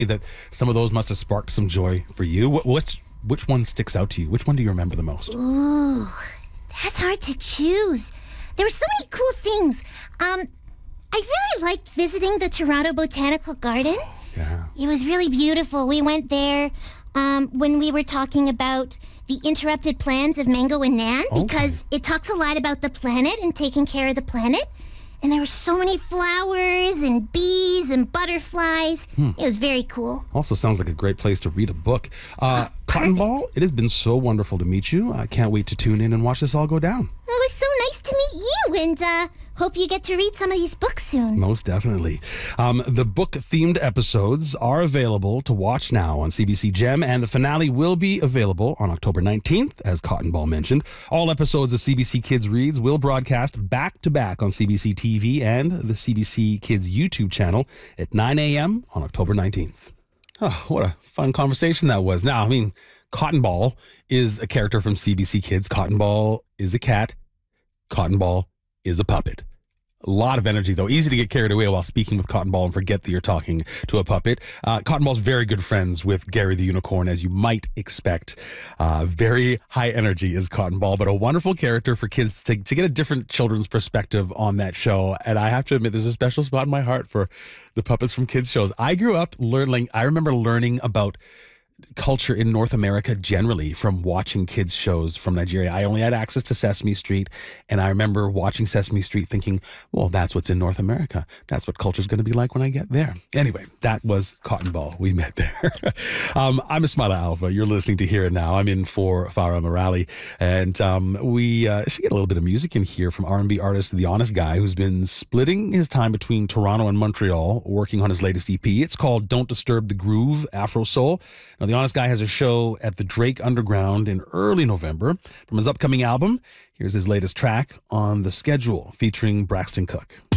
that some of those must have sparked some joy for you. Which one sticks out to you? Which one do you remember the most? Ooh, that's hard to choose. There were so many cool things. I really liked visiting the Toronto Botanical Garden. Yeah. It was really beautiful. We went there when we were talking about the interrupted plans of Mango and Nan, because it talks a lot about the planet and taking care of the planet. And there were so many flowers and bees and butterflies. It was very cool. Also sounds like a great place to read a book. Cotton Ball, it has been so wonderful to meet you. I can't wait to tune in and watch this all go down. Well, it was so nice to meet you, and hope you get to read some of these books soon. Most definitely. The book-themed episodes are available to watch now on CBC Gem, and the finale will be available on October 19th, as Cotton Ball mentioned. All episodes of CBC Kids Reads will broadcast back-to-back on CBC TV and the CBC Kids YouTube channel at 9 a.m. on October 19th. Oh, what a fun conversation that was. Now, I mean, Cotton Ball is a character from CBC Kids. Cotton Ball is a cat. Cotton Ball is a puppet. A lot of energy, though. Easy to get carried away while speaking with Cotton Ball and forget that you're talking to a puppet. Cotton Ball's very good friends with Gary the Unicorn, as you might expect. Very high energy is Cotton Ball, but a wonderful character for kids to get a different children's perspective on that show. And I have to admit, there's a special spot in my heart for the puppets from kids shows. I grew up I remember learning about culture in North America generally from watching kids shows from Nigeria. I only had access to Sesame Street, and I remember watching Sesame Street thinking, well, that's what's in North America. That's what culture's going to be like when I get there. Anyway, that was Cotton Ball. We met there. I'm Ismaila Alva. You're listening to Here and Now. I'm in for Farah Morali, and we should get a little bit of music in here from R&B artist The Honest Guy, who's been splitting his time between Toronto and Montreal, working on his latest EP. It's called Don't Disturb the Groove, Afro Soul. Now, The Honest Guy has a show at the Drake Underground in early November. From his upcoming album, here's his latest track on the schedule featuring Braxton Cook.